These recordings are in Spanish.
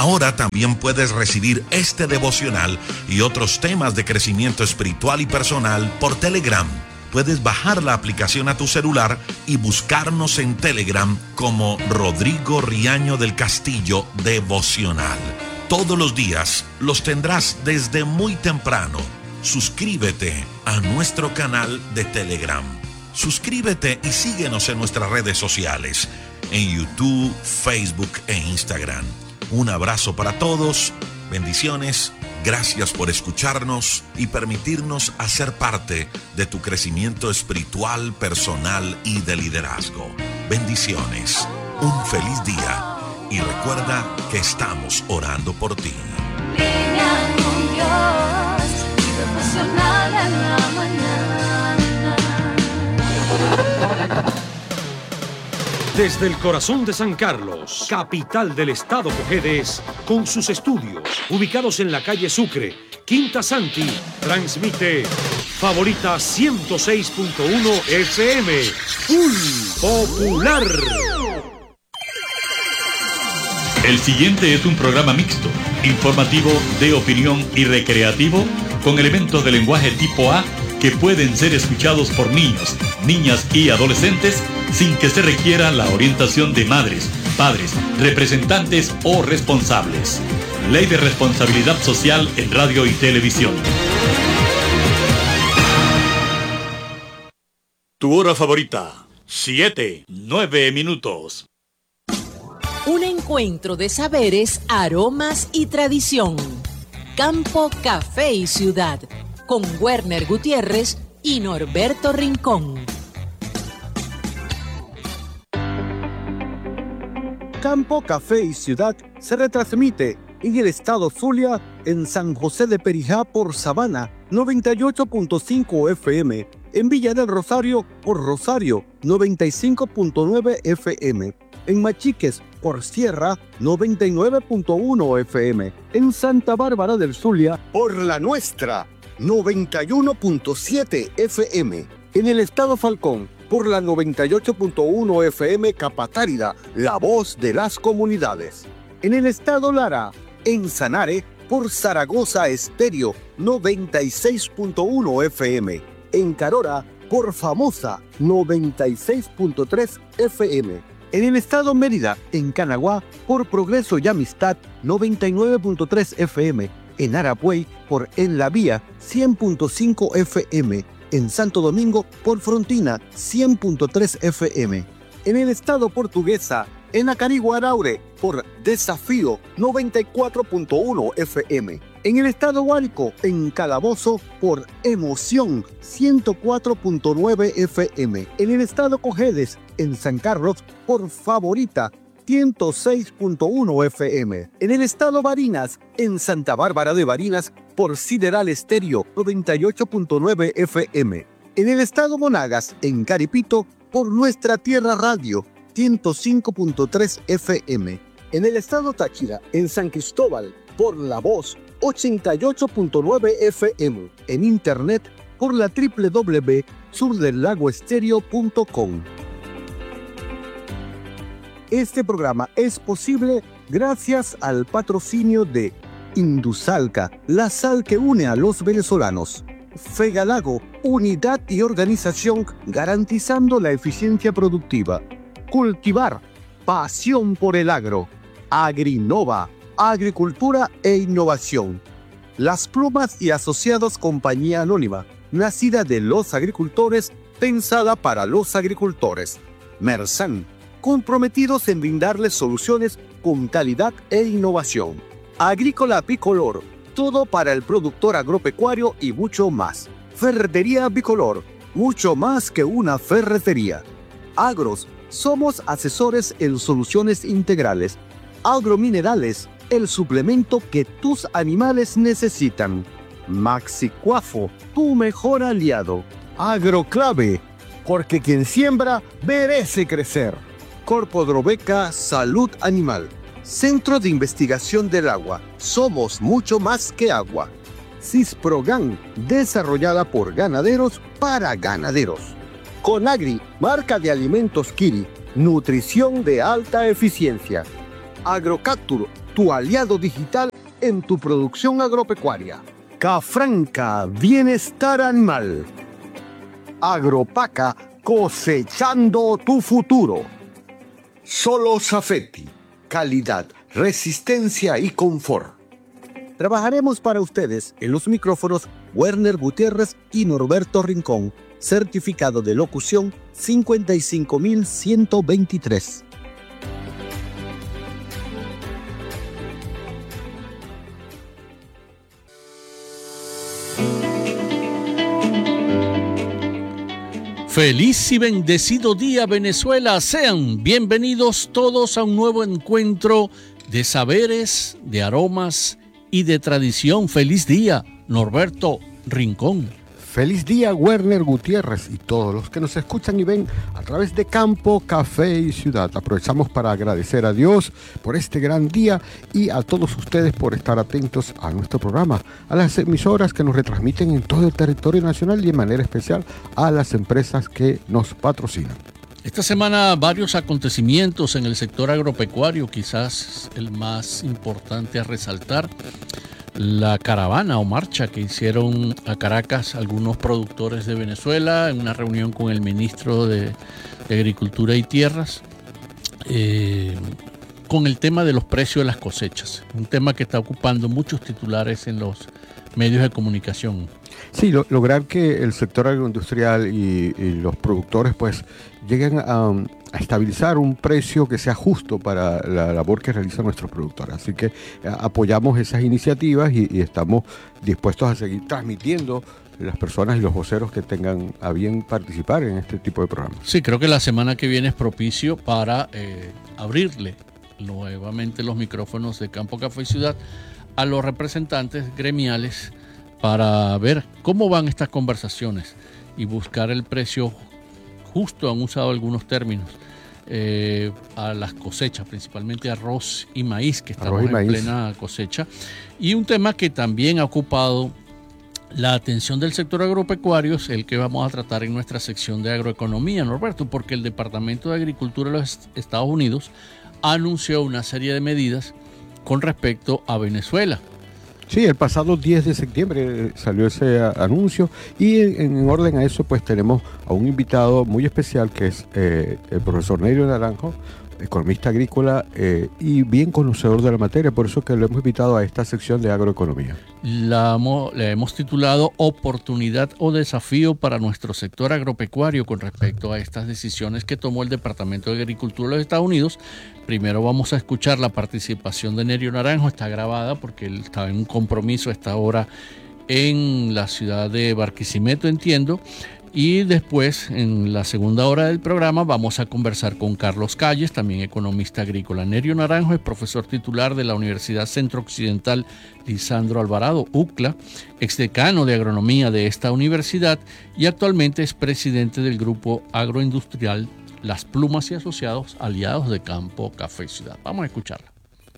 Ahora también puedes recibir este devocional y otros temas de crecimiento espiritual y personal por Telegram. Puedes bajar la aplicación a tu celular y buscarnos en Telegram como Rodrigo Riaño del Castillo Devocional. Todos los días los tendrás desde muy temprano. Suscríbete a nuestro canal de Telegram. Suscríbete y síguenos en nuestras redes sociales, en YouTube, Facebook e Instagram. Un abrazo para todos, bendiciones, gracias por escucharnos y permitirnos hacer parte de tu crecimiento espiritual, personal y de liderazgo. Bendiciones, un feliz día y recuerda que estamos orando por ti. Desde el corazón de San Carlos, capital del estado Cojedes, con sus estudios ubicados en la calle Sucre, Quinta Santi, transmite Favorita 106.1 FM, Full Popular. El siguiente es un programa mixto, informativo, de opinión y recreativo, con elementos de lenguaje tipo A que pueden ser escuchados por niños, niñas y adolescentes sin que se requiera la orientación de madres, padres, representantes o responsables. Ley de Responsabilidad Social en Radio y Televisión. Tu hora favorita, 7:09 minutos. Un encuentro de saberes, aromas y tradición. Campo, Café y Ciudad, con Werner Gutiérrez y Norberto Rincón. Campo, Café y Ciudad se retransmite en el estado Zulia, en San José de Perijá por Sabana 98.5 FM, en Villa del Rosario por Rosario 95.9 FM, en Machiques por Sierra 99.1 FM, en Santa Bárbara del Zulia por La Nuestra 91.7 FM, en el estado Falcón por la 98.1 FM Capatárida, la voz de las comunidades. En el estado Lara, en Sanare, por Zaragoza Estéreo 96.1 FM. En Carora, por Famosa 96.3 FM. En el estado Mérida, en Canaguá, por Progreso y Amistad 99.3 FM. En Arapuey, por En la Vía 100.5 FM. En Santo Domingo, por Frontina, 100.3 FM. En el estado Portuguesa, en Acarigua Araure, por Desafío, 94.1 FM. En el estado Huárico, en Calabozo, por Emoción, 104.9 FM. En el estado Cojedes, en San Carlos, por Favorita, 106.1 FM. En el estado Barinas, en Santa Bárbara de Barinas, por Sideral Estéreo 98.9 FM. En el estado Monagas, en Caripito, por Nuestra Tierra Radio 105.3 FM. En el estado Táchira, en San Cristóbal, por La Voz 88.9 FM. En internet, por la www.surdelagoestereo.com. Este programa es posible gracias al patrocinio de Indusalca, la sal que une a los venezolanos. Fegalago, unidad y organización garantizando la eficiencia productiva. Cultivar, pasión por el agro. Agrinova, agricultura e innovación. Las Plumas y Asociados Compañía Anónima, nacida de los agricultores, pensada para los agricultores. Mersan, comprometidos en brindarles soluciones con calidad e innovación. Agrícola Bicolor, todo para el productor agropecuario y mucho más. Ferretería Bicolor, mucho más que una ferretería. Agros, somos asesores en soluciones integrales. Agrominerales, el suplemento que tus animales necesitan. Maxicuafo, tu mejor aliado. Agroclave, porque quien siembra merece crecer. Corpo Drobeca Salud Animal. Centro de Investigación del Agua. Somos mucho más que agua. Cisprogan, desarrollada por ganaderos para ganaderos. Conagri, marca de alimentos Kiri. Nutrición de alta eficiencia. Agrocapture, tu aliado digital en tu producción agropecuaria. Cafranca, bienestar animal. Agropaca, cosechando tu futuro. Solo Safety, calidad, resistencia y confort. Trabajaremos para ustedes en los micrófonos Werner Gutiérrez y Norberto Rincón, certificado de locución 55123. Feliz y bendecido día, Venezuela. Sean bienvenidos todos a un nuevo encuentro de saberes, de aromas y de tradición. Feliz día, Norberto Rincón. Feliz día, Werner Gutiérrez y todos los que nos escuchan y ven a través de Campo, Café y Ciudad. Aprovechamos para agradecer a Dios por este gran día y a todos ustedes por estar atentos a nuestro programa, a las emisoras que nos retransmiten en todo el territorio nacional y de manera especial a las empresas que nos patrocinan. Esta semana varios acontecimientos en el sector agropecuario, quizás el más importante a resaltar. La caravana o marcha que hicieron a Caracas algunos productores de Venezuela en una reunión con el ministro de Agricultura y Tierras con el tema de los precios de las cosechas, un tema que está ocupando muchos titulares en los medios de comunicación. Sí, lograr que el sector agroindustrial y los productores pues lleguen a estabilizar un precio que sea justo para la labor que realizan nuestros productores. Así que apoyamos esas iniciativas y estamos dispuestos a seguir transmitiendo las personas y los voceros que tengan a bien participar en este tipo de programas. Sí, creo que la semana que viene es propicio para abrirle nuevamente los micrófonos de Campo, Café y Ciudad a los representantes gremiales para ver cómo van estas conversaciones y buscar el precio justo. Han usado algunos términos a las cosechas, principalmente arroz y maíz, que estamos en plena cosecha. Y un tema que también ha ocupado la atención del sector agropecuario es el que vamos a tratar en nuestra sección de agroeconomía, Norberto, porque el Departamento de Agricultura de los Estados Unidos anunció una serie de medidas con respecto a Venezuela. Sí, el pasado 10 de septiembre salió ese anuncio y en orden a eso pues tenemos a un invitado muy especial que es el profesor Nerio Naranjo, economista agrícola y bien conocedor de la materia, por eso que lo hemos invitado a esta sección de agroeconomía. Le hemos titulado Oportunidad o Desafío para nuestro sector agropecuario con respecto a estas decisiones que tomó el Departamento de Agricultura de los Estados Unidos. Primero vamos a escuchar la participación de Nerio Naranjo, está grabada porque él está en un compromiso a esta hora en la ciudad de Barquisimeto, entiendo. Y después, en la segunda hora del programa, vamos a conversar con Carlos Calles, también economista agrícola. Nerio Naranjo es profesor titular de la Universidad Centro Occidental Lisandro Alvarado, UCLA, exdecano de agronomía de esta universidad y actualmente es presidente del grupo agroindustrial Las Plumas y Asociados, aliados de Campo, Café y Ciudad. Vamos a escucharla.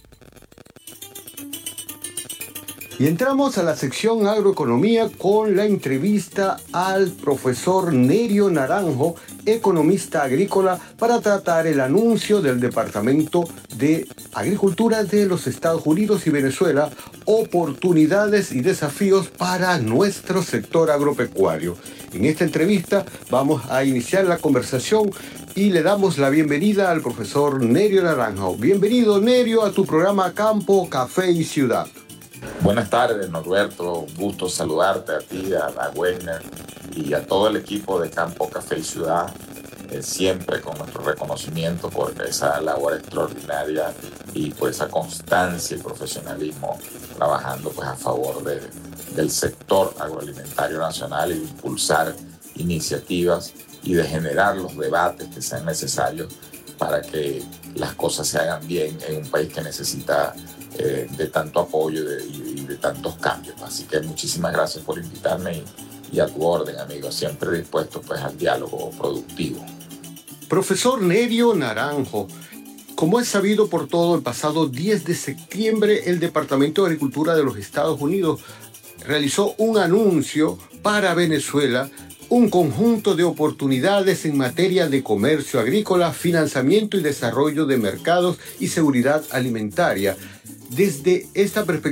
Y entramos a la sección agroeconomía con la entrevista al profesor Nerio Naranjo, economista agrícola, para tratar el anuncio del Departamento de Agricultura de los Estados Unidos y Venezuela, oportunidades y desafíos para nuestro sector agropecuario. En esta entrevista vamos a iniciar la conversación y le damos la bienvenida al profesor Nerio Naranjo. Bienvenido, Nerio, a tu programa Campo, Café y Ciudad. Buenas tardes, Norberto. Un gusto saludarte a ti, a Werner y a todo el equipo de Campo, Café y Ciudad. Siempre con nuestro reconocimiento por esa labor extraordinaria y por esa constancia y profesionalismo trabajando pues a favor del sector agroalimentario nacional y de impulsar iniciativas y de generar los debates que sean necesarios para que las cosas se hagan bien en un país que necesita de tanto apoyo y de tantos cambios. Así que muchísimas gracias por invitarme y a tu orden, amigo, siempre dispuesto pues al diálogo productivo. Profesor Nerio Naranjo, como es sabido por todo, el pasado 10 de septiembre el Departamento de Agricultura de los Estados Unidos realizó un anuncio para Venezuela un conjunto de oportunidades en materia de comercio agrícola, financiamiento y desarrollo de mercados y seguridad alimentaria. Desde esta perspectiva,